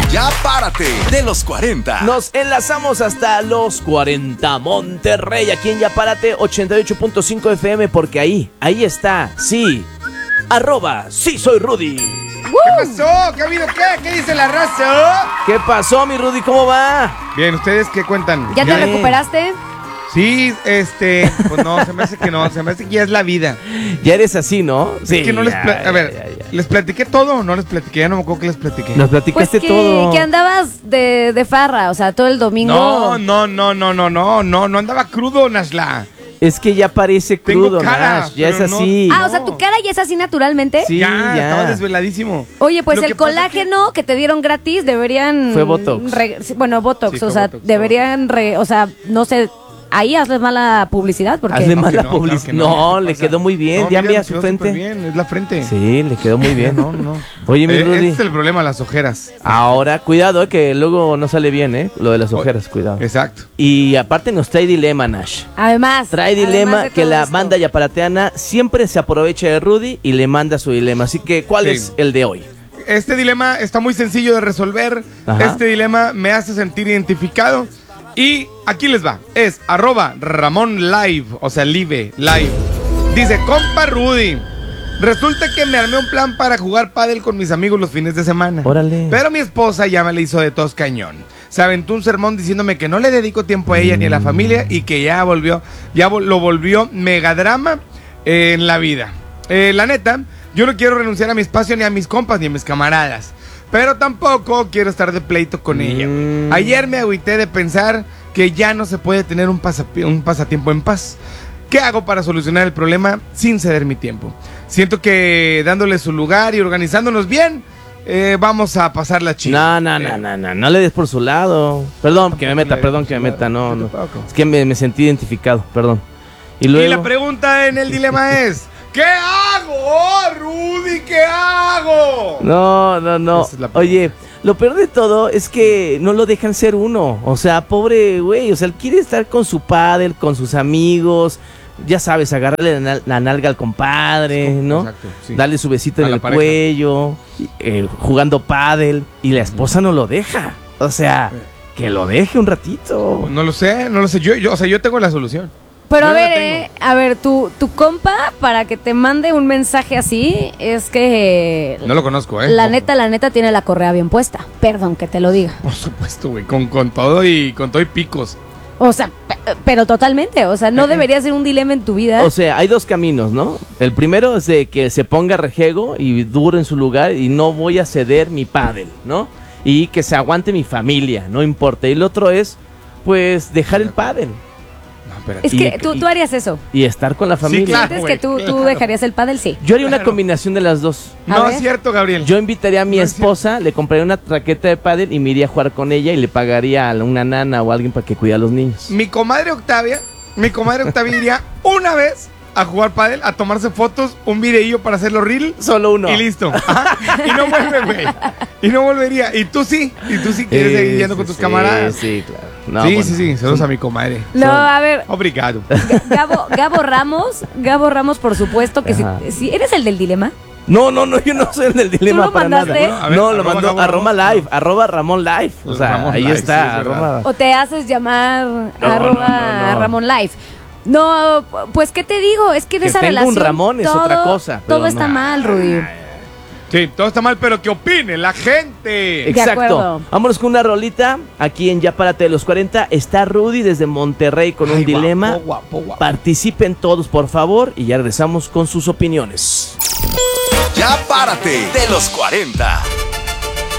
Ya párate de los 40. Nos enlazamos hasta los 40 Monterrey, aquí en Ya Párate 88.5 FM, porque ahí está, sí, @sí soy Rudy. ¿Qué pasó? ¿Qué ha habido qué? ¿Qué dice la raza? ¿Qué pasó, mi Rudy? ¿Cómo va? Bien, ¿ustedes qué cuentan? ¿Ya te Bien. recuperaste? Sí, pues no, se me hace que no, se me hace que ya es la vida. Ya eres así, ¿no? Es que no a ver, ¿les platiqué todo o no les platiqué? Ya no me acuerdo que les platiqué. Nos platicaste Pues todo. que andabas de farra, o sea, todo el domingo. No andaba crudo, Nashla. Es que ya parece Tengo crudo, cara, Nash, ya es pero no. así. Ah, o sea, tu cara ya es así naturalmente. Sí, ya, ya. estaba desveladísimo. Oye, pues Lo el que pasa es colágeno que te dieron gratis deberían... Fue Botox. Bueno, Botox, Sí, o fue sea, Botox, deberían... o sea, no sé, ahí hazle mala publicidad porque... Hazle No, mala que no, publicidad. claro que no. No, ¿Qué le pasa? quedó muy bien. No, Ya mira, mira me su quedó frente. superbién, es la frente. Sí, le quedó muy bien. No. Oye, mi Rudy. Este es el problema, las ojeras. Ahora, cuidado, que luego no sale bien, lo de las ojeras, cuidado. Exacto. Y aparte nos trae dilema, Nash. Además Trae dilema de que todo la esto. banda yaparateana siempre se aprovecha de Rudy y le manda su dilema. Así que, ¿cuál Sí. es el de hoy? Este dilema está muy sencillo de resolver. Ajá. Este dilema me hace sentir identificado. Y aquí les va. Es @Ramón Live. O sea, live. Dice, compa Rudy. Resulta que me armé un plan para jugar pádel con mis amigos los fines de semana. Órale. Pero mi esposa ya me la hizo de tos cañón. Se aventó un sermón diciéndome que no le dedico tiempo a ella ni a la familia y que ya lo volvió megadrama en la vida. La neta, yo no quiero renunciar a mi espacio ni a mis compas ni a mis camaradas. Pero tampoco quiero estar de pleito con ella. Ayer me agüité de pensar que ya no se puede tener un pasatiempo en paz. ¿Qué hago para solucionar el problema sin ceder mi tiempo? Siento que dándole su lugar y organizándonos bien, vamos a pasarla chida. No le des por su lado. Perdón que me meta, no. Es que me sentí identificado, perdón. Y luego... Y la pregunta en el dilema es, ¿qué hago, Rudy? ¿Qué hago? No. Esa es la pregunta. Oye, lo peor de todo es que no lo dejan ser uno. O sea, pobre güey. O sea, él quiere estar con su pádel, con sus amigos. Ya sabes, agarrarle la nalga al compadre, ¿no? Exacto, sí. Darle su besito A en la el pareja. cuello, jugando pádel. Y la esposa no lo deja. O sea, que lo deje un ratito. No lo sé. Yo tengo la solución. Pero Yo a la ver, tengo. a ver, tu compa, para que te mande un mensaje así, es que... No lo conozco, La neta tiene la correa bien puesta. Perdón que te lo diga. Por supuesto, güey. Con todo y picos. O sea, pero totalmente. O sea, no debería ser un dilema en tu vida. O sea, hay dos caminos, ¿no? El primero es de que se ponga rejego y duro en su lugar y no voy a ceder mi pádel, ¿no? Y que se aguante mi familia, no importa. Y el otro es, pues, dejar el pádel No, espérate. es que tú harías eso. y estar con la familia. claro. ¿Sientes güey, que tú claro. dejarías el pádel? Sí. Yo haría una Claro. combinación de las dos. A No ver. es cierto, Gabriel. Yo invitaría a mi No es esposa, le compraría una raqueta de pádel y me iría a jugar con ella y le pagaría a una nana o alguien para que cuide a los niños. Mi comadre Octavia iría una vez a jugar pádel, a tomarse fotos, un videillo para hacerlo reel Solo uno. y listo. Ajá. Y no vuelve, güey. Y no volvería. Y tú sí quieres seguir yendo con tus camaradas. Sí, claro. No, sí, bueno. sí. Saludos a mi comadre. No, a ver, Obrigado. Gabo Ramos, por supuesto que Ajá. si eres el del dilema. No, yo no soy el del dilema lo para mandaste? nada. A ver, No, lo arroba mandó Gabo a Roma Ramos. Live, @Ramón Live. O sea, Ramón ahí Live, sí, está, es verdad. O te haces llamar No, Ramón Live. No, pues ¿qué te digo? Es que en Que esa tenga un relación Ramón es otra cosa, pero todo está no. mal, Rudy. Sí, todo está mal, pero ¿qué opine la gente? Exacto. acuerdo. Vámonos con una rolita. Aquí en Ya Párate de los 40 está Rudy desde Monterrey con un Ay, dilema. guapo. Participen todos, por favor, y ya regresamos con sus opiniones. Ya párate de los 40.